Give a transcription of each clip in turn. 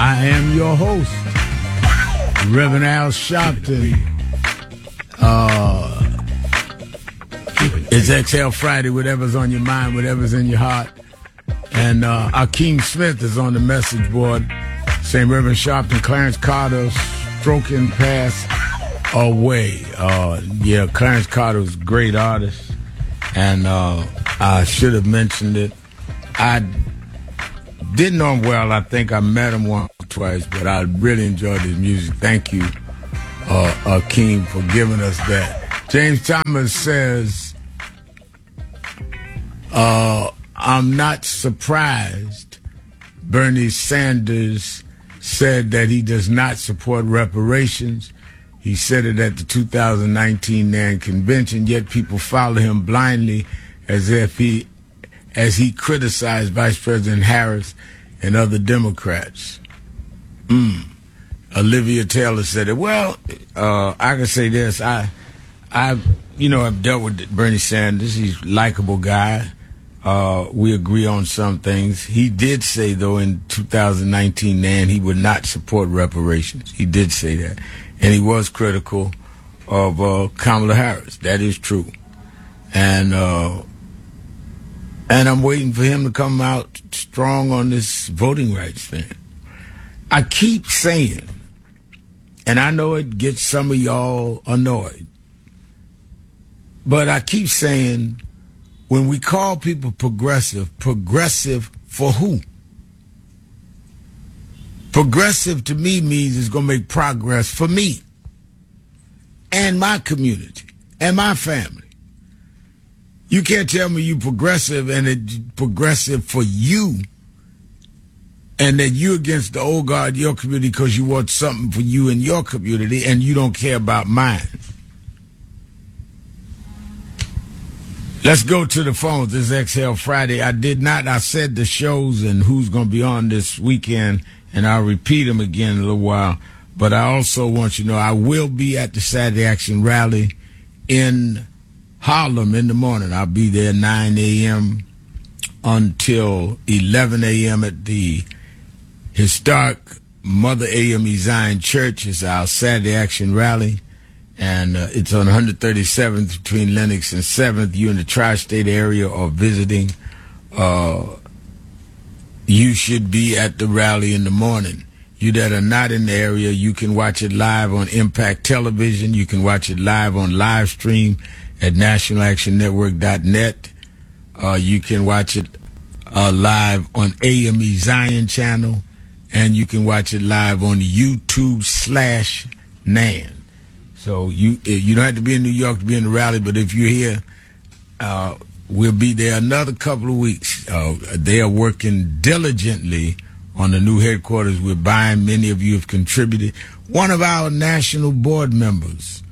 I am your host, Reverend Al Sharpton. It's Exhale Friday, whatever's on your mind, whatever's in your heart. And Akeem Smith is on the message board saying Reverend Sharpton, Clarence Carter, stroking pass away. Clarence Carter was a great artist. And I should have mentioned it. I didn't know him well. I think I met him once or twice, but I really enjoyed his music. Thank you, Akeem, for giving us that. James Thomas says, I'm not surprised Bernie Sanders said that he does not support reparations. He said it at the 2019 NAN convention, yet people follow him blindly as he criticized Vice President Harris and other Democrats. Olivia Taylor said it. Well, I can say this. I've dealt with Bernie Sanders. He's a likable guy. We agree on some things. He did say, though, in 2019 NAN, he would not support reparations. He did say that. And he was critical of Kamala Harris. That is true. And I'm waiting for him to come out strong on this voting rights thing. I keep saying, and I know it gets some of y'all annoyed, but I keep saying, when we call people progressive for who? Progressive to me means it's going to make progress for me and my community and my family. You can't tell me you progressive and it's progressive for you and that you're against the old guard of your community because you want something for you and your community and you don't care about mine. Let's go to the phones. This is Exhale Friday. I said the shows and who's going to be on this weekend, and I'll repeat them again in a little while. But I also want you to know I will be at the Saturday Action Rally in Harlem in the morning. I'll be there 9 a.m. until 11 a.m. at the historic Mother AME Zion Church. It's our Saturday Action Rally. And it's on 137th between Lenox and 7th. You in the tri-state area or visiting, you should be at the rally in the morning. You that are not in the area, you can watch it live on Impact Television. You can watch it live on live stream at nationalactionnetwork.net. You can watch it live on AME Zion channel. And you can watch it live on YouTube/NAN. So you don't have to be in New York to be in the rally, but if you're here, we'll be there another couple of weeks. They are working diligently on the new headquarters we're buying. Many of you have contributed. One of our national board members,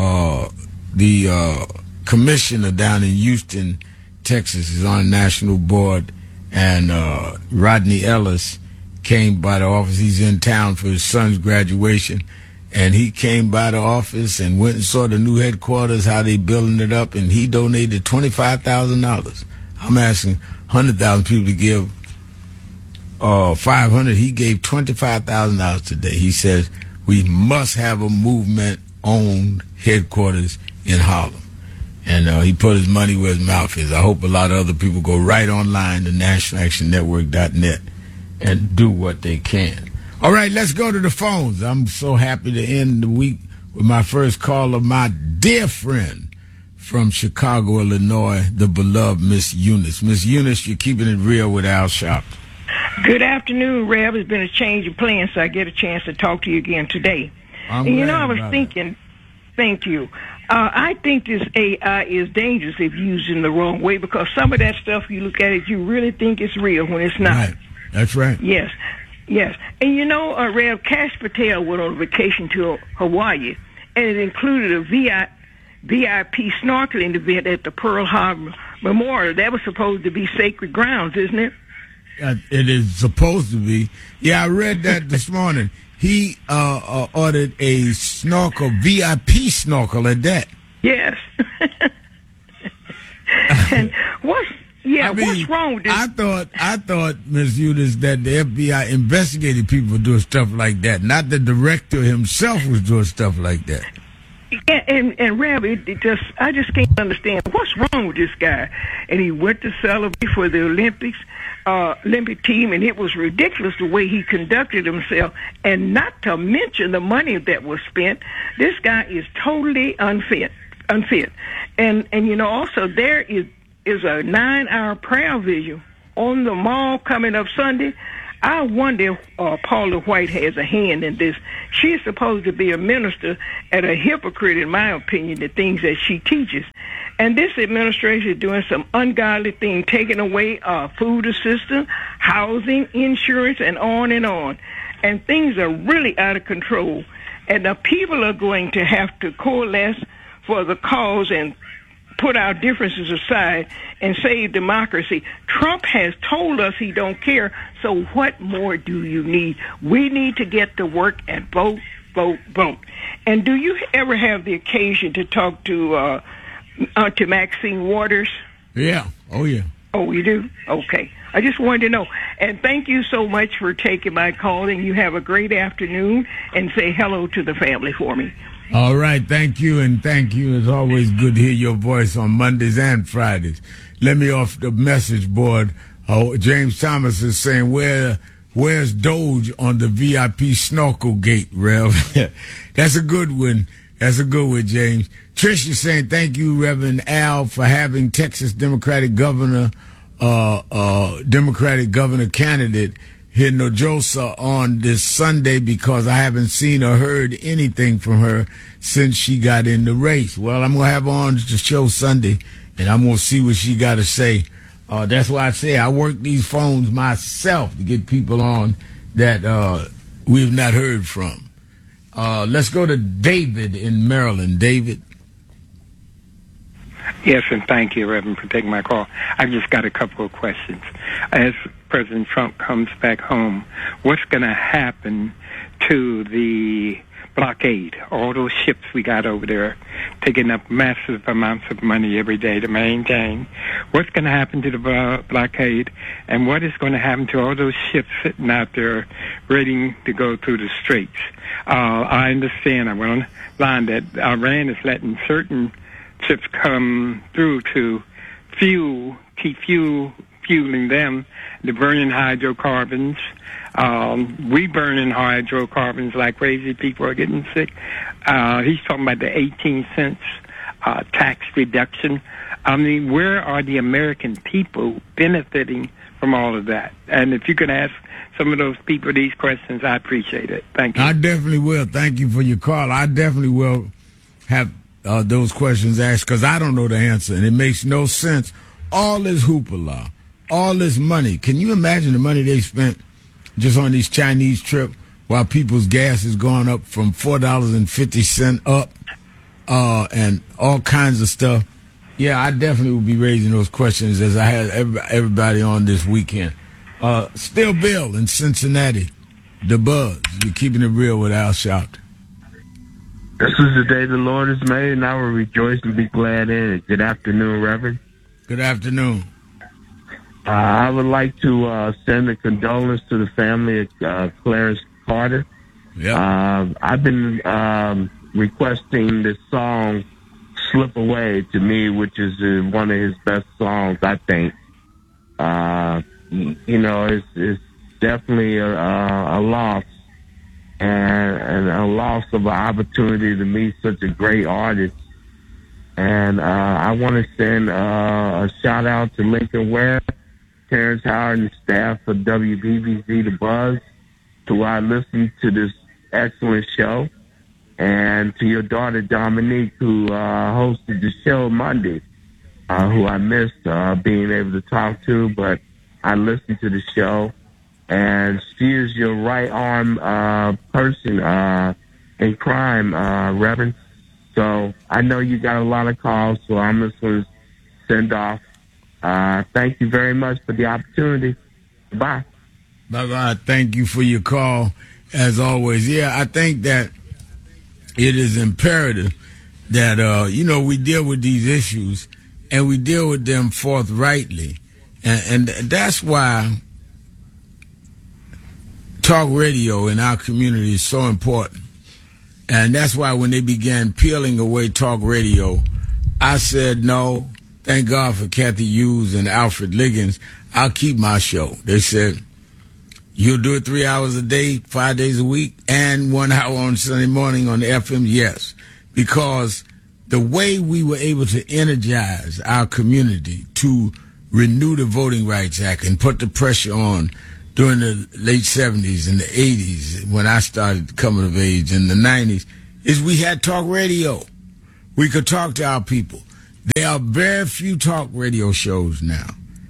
the commissioner down in Houston, Texas, is on the national board, and Rodney Ellis came by the office. He's in town for his son's graduation. And he came by the office and went and saw the new headquarters, how they building it up, and he donated $25,000. I'm asking 100,000 people to give 500. He gave $25,000 today. He says we must have a movement-owned headquarters in Harlem. And he put his money where his mouth is. I hope a lot of other people go right online to nationalactionnetwork.net and do what they can. All right, let's go to the phones. I'm so happy to end the week with my first caller, my dear friend from Chicago, Illinois, the beloved Miss Eunice. Miss Eunice, you're keeping it real with Al Sharpton. Good afternoon, Rev. It's been a change of plans, so I get a chance to talk to you again today. I was thinking, thank you. I think this AI is dangerous if used in the wrong way because some of that stuff you look at it, you really think it's real when it's not. Right. That's right. Yes. And Rev, Cash Patel went on vacation to Hawaii, and it included a VIP snorkeling event at the Pearl Harbor Memorial. That was supposed to be sacred grounds, isn't it? It is supposed to be. Yeah, I read that this morning. He ordered a snorkel, VIP snorkel at that. Yes. And Yeah, I mean, what's wrong with this? I thought, Ms. Eunice, that the FBI investigated people for doing stuff like that, not the director himself was doing stuff like that. And Rab, I just can't understand what's wrong with this guy. And he went to celebrate for the Olympic team, and it was ridiculous the way he conducted himself. And not to mention the money that was spent. This guy is totally unfit. And also there is a 9-hour prayer vigil on the mall coming up Sunday. I wonder if Paula White has a hand in this. She's supposed to be a minister and a hypocrite, in my opinion, the things that she teaches. And this administration is doing some ungodly thing, taking away food assistance, housing, insurance, and on and on. And things are really out of control. And the people are going to have to coalesce for the cause and put our differences aside and save democracy. Trump has told us he don't care, so what more do you need? We need to get to work and vote, vote, vote. And do you ever have the occasion to talk to Auntie Maxine Waters? Yeah. Oh, yeah. Oh, you do? Okay. I just wanted to know. And thank you so much for taking my call, and you have a great afternoon, and say hello to the family for me. All right, thank you, and thank you. It's always good to hear your voice on Mondays and Fridays. Let me off the message board. James Thomas is saying, where's Doge on the VIP snorkel gate, Rev? That's a good one. That's a good one, James. Trish is saying, thank you, Reverend Al, for having Texas Democratic governor candidate Hinojosa on this Sunday, because I haven't seen or heard anything from her since she got in the race. Well, I'm going to have her on the show Sunday, and I'm going to see what she got to say. That's why I say I work these phones myself to get people on that we've not heard from. Let's go to David in Maryland. David. Yes, and thank you, Reverend, for taking my call. I've just got a couple of questions. As President Trump comes back home, what's going to happen to the blockade? All those ships we got over there taking up massive amounts of money every day to maintain. What's going to happen to the blockade? And what is going to happen to all those ships sitting out there ready to go through the straits? I understand, I went online, that Iran is letting certain ships come through to keep fueling them. They're burning hydrocarbons. We burning hydrocarbons like crazy. People are getting sick. He's talking about the 18 cents tax reduction. I mean, where are the American people benefiting from all of that? And if you could ask some of those people these questions, I appreciate it. Thank you. I definitely will. Thank you for your call. I definitely will have those questions asked, because I don't know the answer, and it makes no sense. All this hoopla, all this money. Can you imagine the money they spent just on these Chinese trips while people's gas is going up from $4.50 up, and all kinds of stuff? Yeah, I definitely will be raising those questions as I had everybody on this weekend. Still Bill in Cincinnati, the Buzz. You're keeping it real with Al Sharpton. This is the day the Lord has made, and I will rejoice and be glad in it. Good afternoon, Reverend. Good afternoon. I would like to send a condolence to the family of Clarence Carter. Yeah. I've been requesting this song, Slip Away, to me, which is one of his best songs, I think. It's definitely a loss. And a loss of an opportunity to meet such a great artist. And I want to send a shout out to Lincoln Ware, Terrence Howard, and the staff of WBBZ The Buzz, to I listened to this excellent show, and to your daughter Dominique, who hosted the show Monday, who I missed being able to talk to, but I listened to the show. And she is your right arm person in crime, Reverend. So I know you got a lot of calls, so I'm just going to send off. Thank you very much for the opportunity. Bye. Bye-bye. Thank you for your call, as always. Yeah, I think that it is imperative that, we deal with these issues, and we deal with them forthrightly. And that's why talk radio in our community is so important. And that's why when they began peeling away talk radio, I said, no, thank God for Kathy Hughes and Alfred Liggins. I'll keep my show. They said, you'll do it 3 hours a day, 5 days a week, and 1 hour on Sunday morning on the FM? Yes, because the way we were able to energize our community to renew the Voting Rights Act and put the pressure on during the late 70s and the 80s when I started coming of age in the 90s is we had talk radio. We could talk to our people. There are very few talk radio shows now,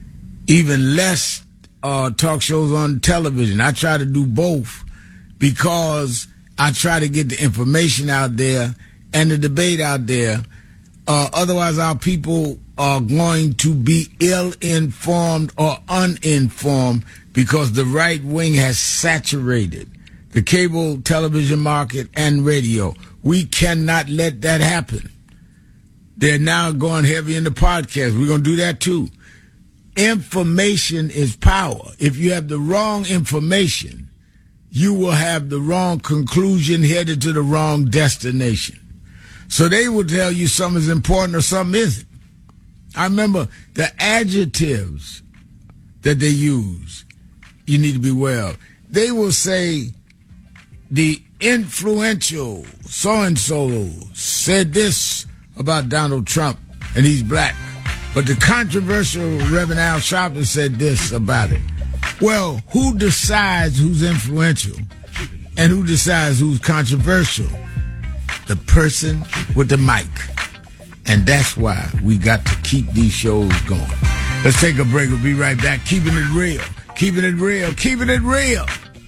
even less talk shows on television. I try to do both because I try to get the information out there and the debate out there. Otherwise, our people are going to be ill-informed or uninformed because the right wing has saturated the cable television market and radio. We cannot let that happen. They're now going heavy into podcasts. We're going to do that too. Information is power. If you have the wrong information, you will have the wrong conclusion headed to the wrong destination. So they will tell you something is important or something isn't. I remember the adjectives that they use. You need to be well. They will say the influential so-and-so said this about Donald Trump and he's black. But the controversial Reverend Al Sharpton said this about it. Well, who decides who's influential and who decides who's controversial? The person with the mic. And that's why we got to keep these shows going. Let's take a break. We'll be right back. Keeping it real. Keeping it real. Keeping it real.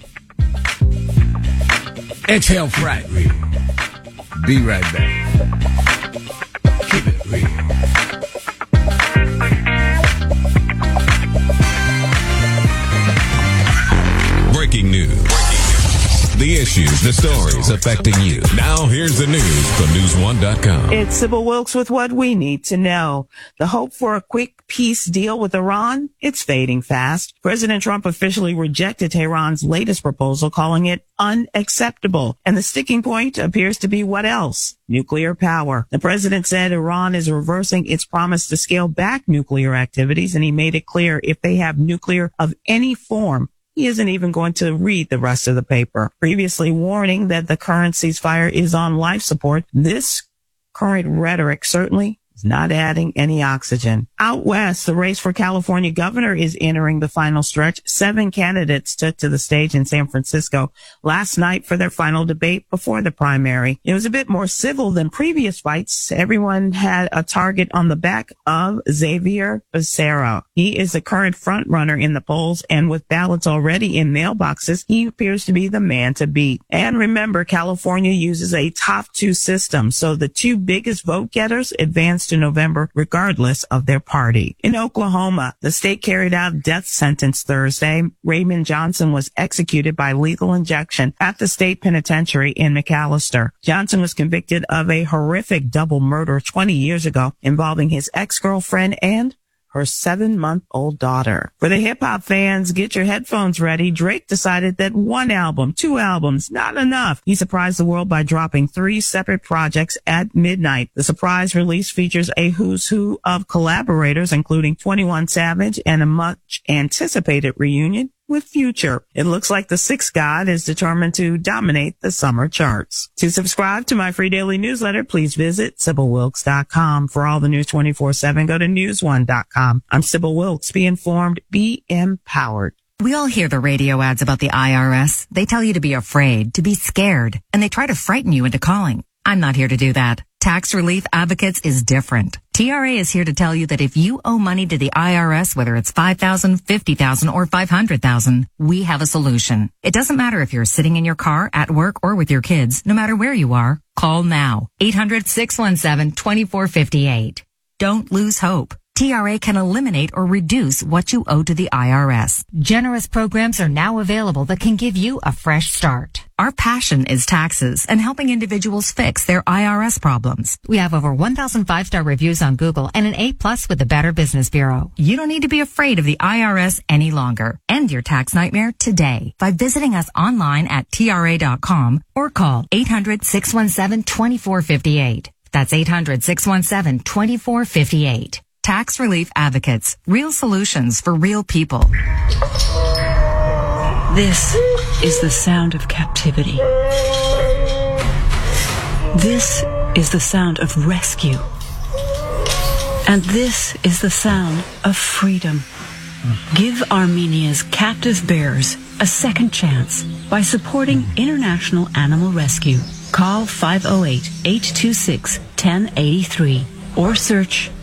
Exhale Friday. Be right back. Keep it real. Breaking news. The issues, the stories affecting you. Now here's the news from News1.com. It's Sybil Wilkes with what we need to know. The hope for a quick peace deal with Iran, it's fading fast. President Trump officially rejected Tehran's latest proposal, calling it unacceptable. And the sticking point appears to be what else? Nuclear power. The president said Iran is reversing its promise to scale back nuclear activities, and he made it clear if they have nuclear of any form, he isn't even going to read the rest of the paper. Previously warning that the current ceasefire is on life support, this current rhetoric certainly is not adding any oxygen. Out west, the race for California governor is entering the final stretch. 7 candidates took to the stage in San Francisco last night for their final debate before the primary. It was a bit more civil than previous fights. Everyone had a target on the back of Xavier Becerra. He is the current front runner in the polls, and with ballots already in mailboxes, he appears to be the man to beat. And remember, California uses a top 2 system, so the 2 biggest vote getters advance to November regardless of their party. In Oklahoma, the state carried out a death sentence Thursday. Raymond Johnson was executed by lethal injection at the state penitentiary in McAllister. Johnson was convicted of a horrific double murder 20 years ago involving his ex-girlfriend and her 7-month-old daughter. For the hip-hop fans, get your headphones ready. Drake decided that 1 album, 2 albums, not enough. He surprised the world by dropping 3 separate projects at midnight. The surprise release features a who's who of collaborators, including 21 Savage and a much-anticipated reunion with Future. It looks like the Sixth God is determined to dominate the summer charts. To subscribe to my free daily newsletter, please visit SybilWilkes.com. For all the news 24/7, go to News1.com. I'm Sybil Wilkes. Be informed, be empowered. We all hear the radio ads about the IRS. They tell you to be afraid, to be scared, and they try to frighten you into calling. I'm not here to do that. Tax Relief Advocates is different. TRA is here to tell you that if you owe money to the IRS, whether it's $5,000, $50,000, or $500,000, we have a solution. It doesn't matter if you're sitting in your car, at work, or with your kids. No matter where you are, call now. 800-617-2458. Don't lose hope. TRA can eliminate or reduce what you owe to the IRS. Generous programs are now available that can give you a fresh start. Our passion is taxes and helping individuals fix their IRS problems. We have over 1,000 5-star reviews on Google and an A+ with the Better Business Bureau. You don't need to be afraid of the IRS any longer. End your tax nightmare today by visiting us online at TRA.com or call 800-617-2458. That's 800-617-2458. Tax Relief Advocates. Real solutions for real people. This is the sound of captivity. This is the sound of rescue. And this is the sound of freedom. Give Armenia's captive bears a second chance by supporting International Animal Rescue. Call 508-826-1083 or search